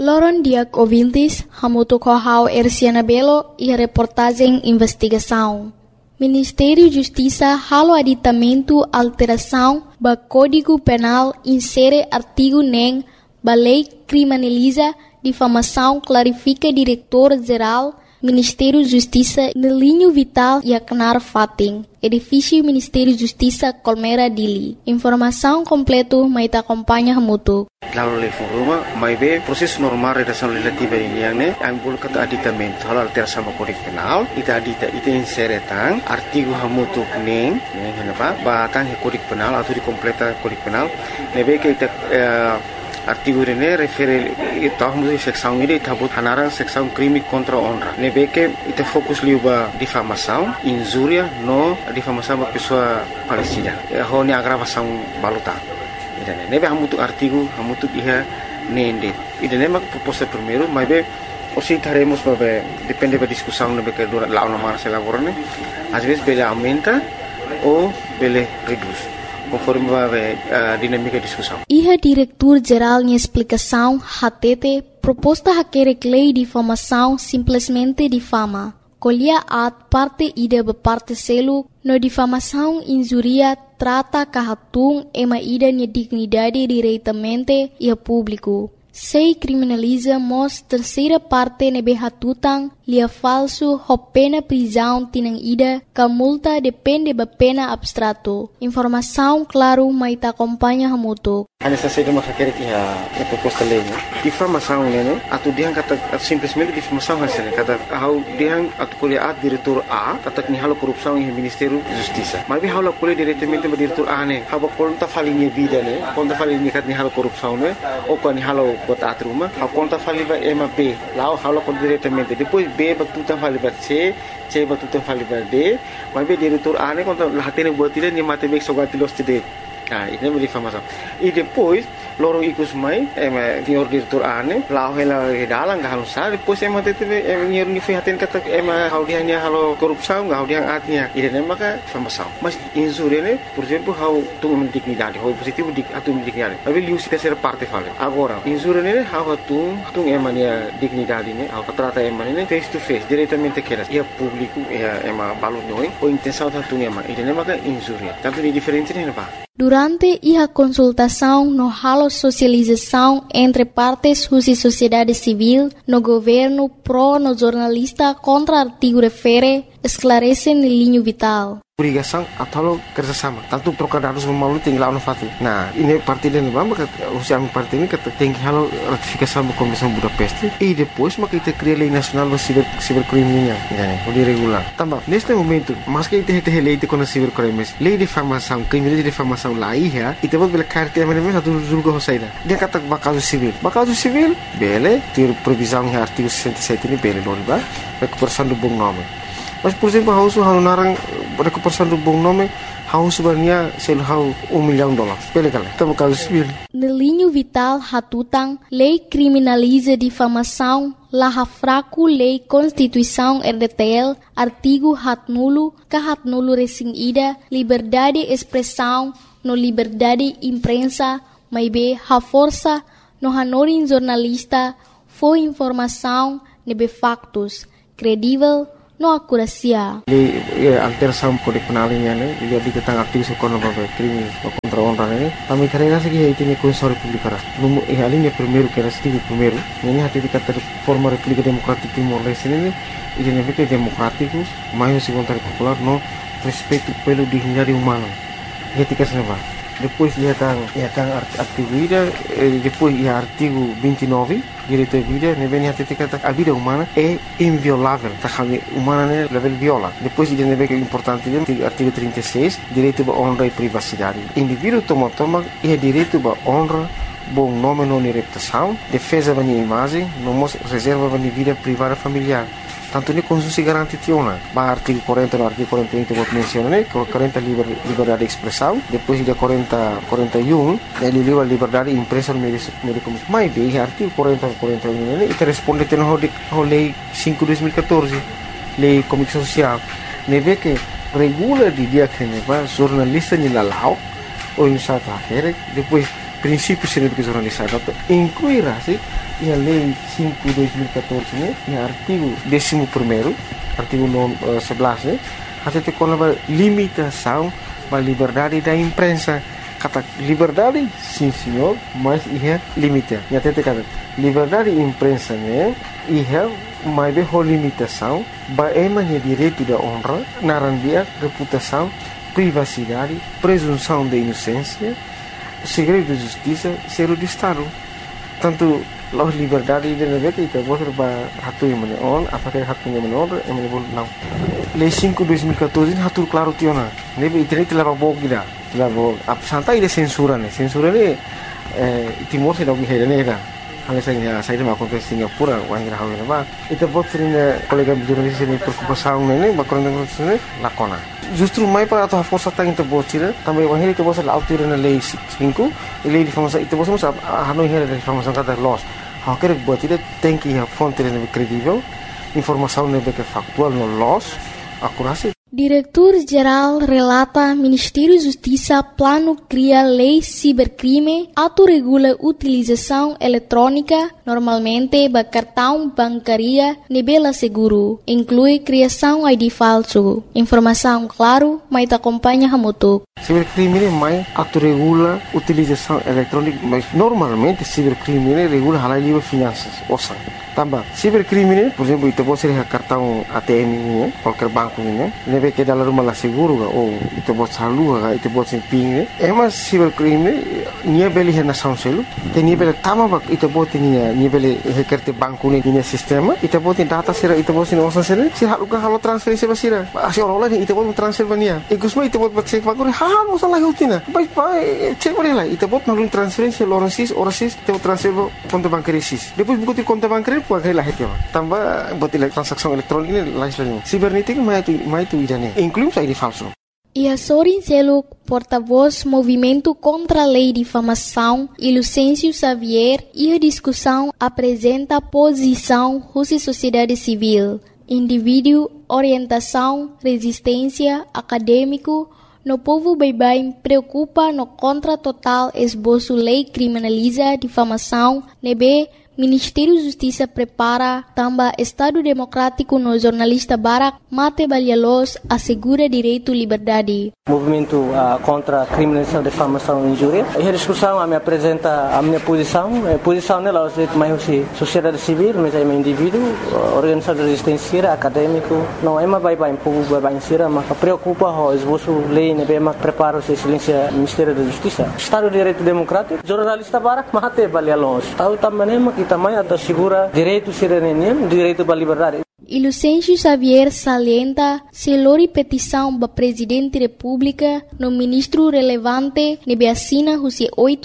Loron Diak ouvintes, hamuto kohau Erciana Belo e a reportagem investigação. Ministério da Justiça halo aditamento alteração ba Código Penal insere artigo nem ba lei criminaliza difamação clarifica diretor-geral Ministério da Justiça no linho vital e acnar fating. Edifício Ministério da Justiça Colmera Dili. Informação completo mais acompanha mutu. Lalu lei foruma, mai be proses normal redação legislativa ini ne ambul kata aditamento hal alteração do Código Penal ita adita ita insere tang artigo hamutu neng henapa ba tang Código Penal atau di completa Código Penal nebe ke ita artigo ini refere ita hamutu seksão ini tabut hanarang seksão crime contra honra nebe ke ita fokus liuba difamação injuria no difamação ba pessoa falecida honi agravação baluta. Nebe hamutu artigo hamutu iha nende. Ida nema proposta primeiro, mas be oscitaremos para depende da discussão nebe que dura lá uma se elaborane. Às vezes bele aumenta ou bele reduz, conforme vai a dinâmica da discussão. Iha diretor-geral em explicação hatete proposta haquere lei de difamação simplesmente difama. Colhia at parte ida parte selo no difamação injuria trata kahatung ema ida nia dignidade diretamente e a público. Sei criminaliza mos terceira parte nebe hatutang lia falso ho pena prisão tinang ida ka multa depende ba pena abstrato. Informação claro mai ta acompanha hamuto. Ana saída uma querer que a proposta lei, difamação né, atu diang kata simplesmente difamação hasil kata how diang atu kuliah diretor A kata ni halo korupsi em Ministério da Justiça. Mas halo kuliah diretamente ba diretor A né, haba conta falinha vida né, conta falinha kat ni halo korupsi né, ou kan ni halo bot atruma, haba conta faliba ema B, lá halo kon diretamente, depois B ba tutan faliba C ba tutan faliba D, mas be diretor A né conta lahatene buat dia ni mate bek sogat los tide. Nah, ini menjadi difamação. E depois, lorong ikut mai, senhor diretor ane, lau hela dalang gak halus sah. Depois tete senhor nifihatin kata hau dia nya halo korupsau, hau dia artinya. Ini maka difamação. Mas injúria ne, por exemplo, hau tu dignidade, hau positivo atu dignidade. Tapi liu se terceira parte fala. Agora, injúria ne, hau tu emania dignidade ne, hau trata emania face to face, diretamente aquelas. E a público, ema balu noi, ou intenção tu ema. Ini maka injúria. Tanto ni diferente ne apa? Durante a consultação no halo socialização entre partes e sociedade civil, no governo pro no jornalista contra artigo refere, esclarece no linho vital. Obrigação atau kerjasama. Tanto trocar dados memalu tinggal no fatu. Nah, ini parti dan bamba usia parti ini kata tinggi halo ratifikasi sama Komisi Budapest. E depois maka kita cria lei nasional do cibercriminal, ya, di regular. Tambah, neste momento, mas que kita lei de contra cibercrimes, lei de difamação, crime de difamação lá ia, e depois bela carta mesmo satu julga hosaida. Dia kata bakal civil, bele, ter previsão em artigo 67 ini bele doriba, recuperação do bom nome. Mas, por exemplo, hau narang recuperação do bom nome, hau sebenarnya sel hau $1 milhão. Bele kala, tá bakal civil. No linho vital hatutang, lei criminaliza difamação, laha fraco lei Constituição RDTL, artigo hat nulo recém ida, liberdade de expressão, no liberdade imprensa, mas be ha força, no hanorin jornalista, foi informação, nebe factos, credível, no acuracia. Alteração Código Penal ini dia tentang artigo sekolah bapak crime contra honra ini. Kami karena segi itu ni Constituição República. Numu alinha primeiro que era artigo primeiro. Ini hati dikata forma República Democrática Timor-Leste ini identik democrático, mais segundo popular no respeito pelo dignidade humana. Ketika senapa. Depois ia tang artigo ida, depois ia artigo 29, direito à vida, ne vem até kata a vida humana é inviolável, tá kami humana ne level viola. Depois ida ne vem importante artigo 36, direito à honra e privacidade. Indivíduo toma ia direito à honra, bom nome não reputação, defesa da imagem, não reserva da vida privada familiar. Tanto ni konstitusi garanti tiona. Ba artigo 40 no artigo 41 vou mencionar, 40 liberdade de expressão, depois de 41 ele livre liberdade de imprensa no meio de comunicação. Mas bem, artigo 40 e 41 ele responde ao lei 5/2014, lei comunicação social. Neve que regula de dia que neva jornalista ni lalau ou em sata depois princípios de jornalismo, incluirá-se a Lei 5/2014, né, e artigo 11º, artigo 11, né, até com a limitação da liberdade da imprensa. Kata liberdade, sim senhor, mas ia limite. E até kata liberdade da imprensa, né, ia mais bem limitação, baemanya direito da honra, narandia, reputação, privacidade, presunção de inocência, segredo de justiça, segredo de Estado. Tanto as liberdades de negara itu boleh hatu yang mana on, apakah hatu yang mana on, yang mana boleh não. Lei 5/2014 hatu claro tiona. Nebe internet telah bawa kita, telah bawa. Santai dia censura ni Timor se lagi hera ni Hanya saya dah makan Singapura, orang yang hawa nama. Itu buat sering kolega jurnalis ini preocupação ni, background ni lakona. Justru mai para atau força tang itu buat sih, também orang itu buat la altura na lei 5, lei difamação itu buat semua hanoi hera difamação kata loss. Hak kerja buat itu tem que a fonte ni credível, informação ni betul faktual no loss, akurasi. Diretor-Geral relata Ministério da Justiça plano cria lei cibercrime, autorregula utilização eletrônica, normalmente ba cartão bancaria nebela seguro, inclui criação ID falso. Informação claro, mas te acompanha hamutuk. Cibercrime mais autorregula utilização eletrônica, mas normalmente cibercrime regula halal livre finanças, ouça. Tambah, cibercrime, por exemplo, itu pode ser cartão ATM ini, qualquer banco ini, nebe que dalam rumah lah seguro, ou itu pode salu, itu pode ser ping, emas cibercrime, nia beli hena sound selu, dan nia beli tama bak, itu pode nia beli hekerte banku ni nia sistema, itu pode data sera, itu pode nia osan sera, si halo transferensi basira, asyik orang lain itu pode transfer bania, ikusma itu pode cek banku, hal masalah hutina, baik cek boleh lah, itu pode nalun transferensi, orasis, itu transfer konto bankeresis, depois buku ti konto bankeresis puai lah heti, tambah buat transaksi elektronik ini lain. Sibernetik mai tu idane, inclusive ID falso. E a Sorin Seluk, porta-voz Movimento contra a Lei de Difamação, e Lucêncio Xavier, e a discussão apresenta a posição Rússia Sociedade Civil, indivíduo, orientação, resistência, acadêmico, no povo baibai preocupa no contra total esboço lei criminaliza difamação, nebe Ministério da Justiça prepara também Estado Democrático no jornalista Barak Mate Balhalos assegura direito à liberdade. Movimento contra a criminalização, difamação e injúria. A discussão me apresenta a minha posição. A posição nela é mais sociedade civil, mas é um indivíduo, organização de resistência, acadêmico. Não é mais bem povo bem sira, mas preocupa o esboço lei, né, mas prepara o silêncio Ministério da Justiça. Estado de Direito Democrático, jornalista Barak Mate Balhalos. Tahu também que também assegura direito cidadania, direito à liberdade. E Lucêncio Xavier salienta se lori petição para Presidente da República no ministro relevante nebe assina Rússia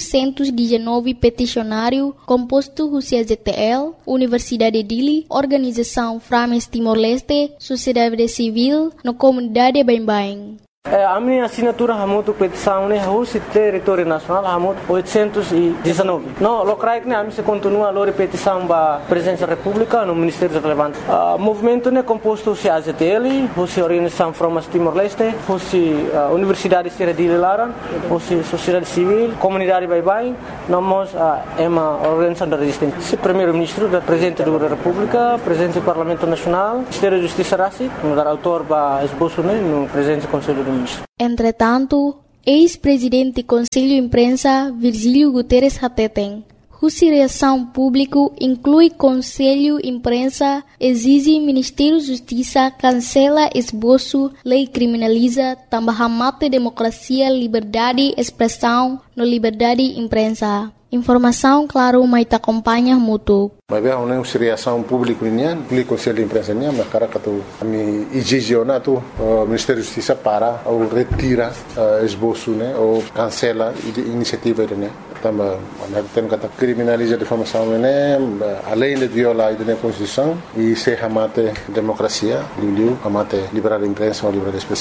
819 peticionário composto Rússia ZTL, Universidade de Dili, Organização Frames Timor-Leste, Sociedade Civil, no Comunidade Bain-Bain. A minha assinatura hamutu petição né Rússia território nacional hamutu 819. No locais né a minha continua a petição para presidente da República no Ministério relevante. Movimento né composto se AZTL, Rússia Organização Frames Timor-Leste, Rússia Universidade de Laran, Rússia Sociedade Civil, Comunidade Bain-Bain, nós é uma organização da resistência. Se primeiro-ministro da presidente da República, presidente do Parlamento Nacional, Ministério da Justiça Rassi, no dar autor para esboço né no presidente do Conselho do Entretanto, ex-presidente do Conselho de Imprensa, Virgílio Guterres Hateten, Rússia Reação Público inclui Conselho de Imprensa, exige Ministério da Justiça cancela esboço, lei criminaliza, também mate democracia, liberdade, expressão, no liberdade de imprensa. Informação, claro, mas te acompanha muito. Mas bem, a reação pública o Conselho de Imprensa mas cara que tu me exigena tu Ministério da Justiça para ou retira esboço né ou cancela iniciativa né. Também tem que criminaliza a difamação né além de violar a Constituição e se amate democracia, amate liberdade de imprensa ou liberdade de expressão.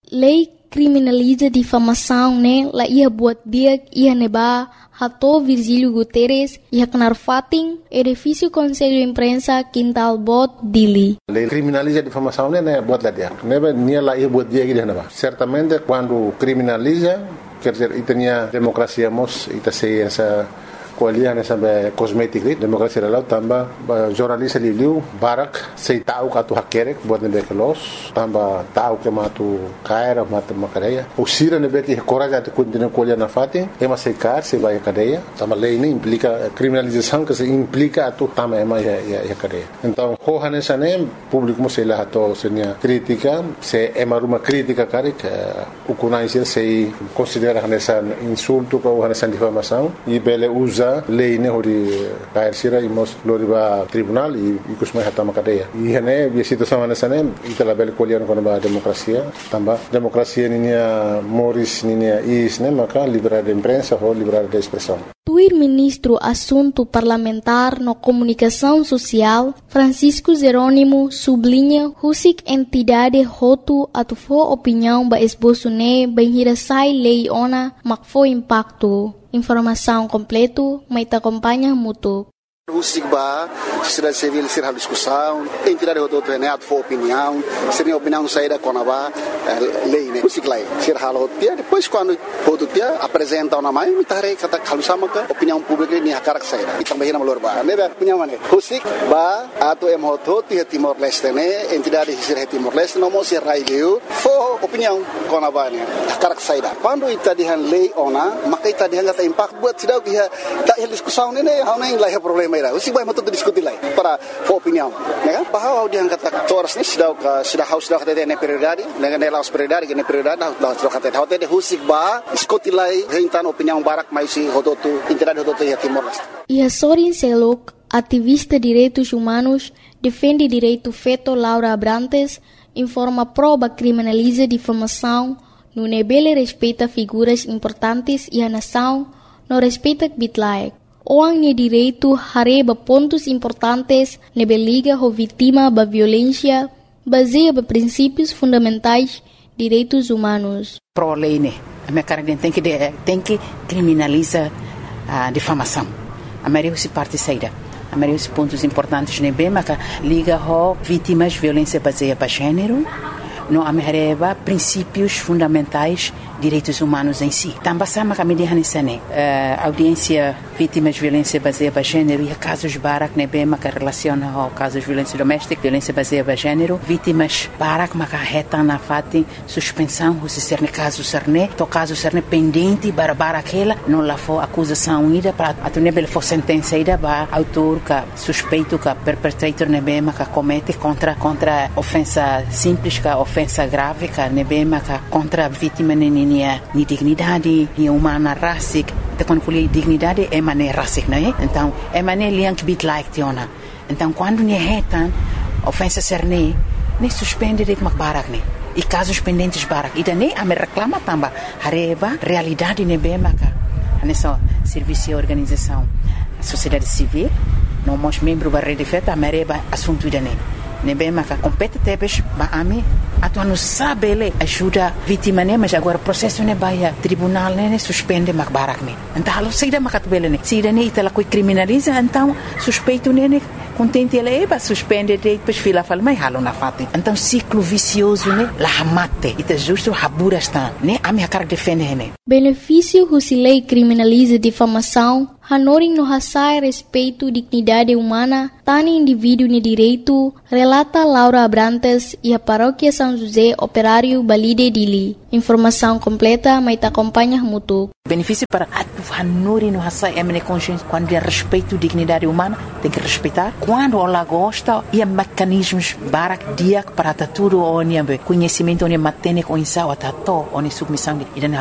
Lei criminaliza difamação, né? La ia buat dia ia neba Hato Virgílio Guterres ia kenar fating edifício Conselho Imprensa Quintal Bot Dili. Lei criminaliza difamação, né? Buat lá dia. Neba nia la ia buat dia que neba. Certamente quando criminaliza, quer dizer, itania democracia mos ita sei essa kualiah nessa kosmetik demokrasi dalau tambah jornalis liu barak sei tahu katu hakerek buat nebe kelos tambah tahu ke matu kaira matu makadeia usira nebe que coragem de continuar kualiah na fatin ema sei kar sei vai cadeia tambah lei ini implica criminalização que se implica atu tambah ema ya cadeia então ho nessa nem público mo sei lá to senia crítica se ema ruma crítica karik ukunai sei considera nessa insulto ou nessa difamação e bele usa lei ne hori kair sira imos loriba tribunal e kusmai hatama cadeia e hene bi situação nessa nem itala bel kolian kono ba demokrasia tamba demokrasia ninia moris ninia is ne maka liberdade de imprensa ou liberdade de expressão. Tuir ministro assunto parlamentar no comunicação social Francisco Jerônimo sublinha husik entidade hotu atufo opinião ba esboço ne benhirasai lei ona makfo impacto. Informação completo, mas acompanha mútuo. Husik ba, sociedade civil ser a discussão, entidade do treinado for opinião, seria opinião saída com a lei, né? Husik lá, ser halo dia, depois quando o dia apresenta uma mãe, me tarei kata kalau sama ke opinião pública ni hakarak saída. E também na valor ba, né? Opinião mana? Husik ba, atau emoto dia Timor Leste né? Entidade ser Timor Leste não mostra raileu, for opinião com a ba né? Hakarak saída. Quando ita dihan lei ona, maka ita dihan kata impact buat sidau dia tak diskusão né? Hau nem lah problema. Usik baik betul diskusi lagi para opinião, né? Bahwa dia kata toras ni sudah kata dia prioridade, dengan dia laos prioridade, dengan prioridade dah sudah kata dia husik ba diskusi lagi hentan opinião barak mais si hototu entidade hototu ya Timor Leste. Ia Sorin Selok, ativista direitos humanos, defende direito feto Laura Abrantes, informa prova criminaliza difamação, no nebele respeita figuras importantes e a nação, no respeita bitlaek. Orang ni direito hareba pontos importantes nebe liga ho vítima ba violência baseia ba princípios fundamentais direitos humanos. Pro lei né, a minha cara tem que criminalizar a difamação. A maioria se parte saída. A maioria dos pontos importantes nebe mas liga ho vítimas violência baseia ba gênero. No amereba princípios fundamentais direitos humanos em si. Também sama kami dihanisane audiência vítimas de violência baseada em gênero e casos barak nebe maka relaciona ao casos de violência doméstica, violência baseada em gênero, vítimas barak maka reta na fati suspensão se ser ne caso serne, to caso serne pendente bara aquela não lá for acusação ida para a nebe for sentença ida ba autor ka suspeito ka perpetrator nebe maka comete contra ofensa simples ka ofensa grave ka nebe maka contra vítima ni dignidade, ni humana racic, então quando falei dignidade é mané racic, não é? Então é mané liang bit like tiona. Então quando ni retan ofensa serne, nem suspende de barak ne. E casos pendentes barak. E daí a me reclama também hareba realidade nebe maka. Nessa serviço e organização, a sociedade civil, não mos membro da rede feta, a mereba assunto daí. Nebe maka compete tebes ba ami atu anu sabele ajuda vítima ne mas agora processo ne baia tribunal ne suspende mak barak ne então halo saída makat bele ne saída ne itala coi criminaliza então suspeito ne contente ele eba suspende de depois fila fala mai halo na fati então ciclo vicioso ne la hamate ita justo habura está ne ami akar defende ne benefício husilei criminaliza difamação Hanoring no hasai respeito dignidade humana, tani indivíduo ni direito, relata Laura Abrantes e a paróquia São José Operário Balide Dili. Informação completa, mas te acompanha mútuo. Benefício para Hanoring no hasai emene consciência quando é respeito dignidade humana, tem que respeitar. Quando ela gosta, e mecanismos barak dia para tudo onde conhecimento onde matene com insau atato onde submissão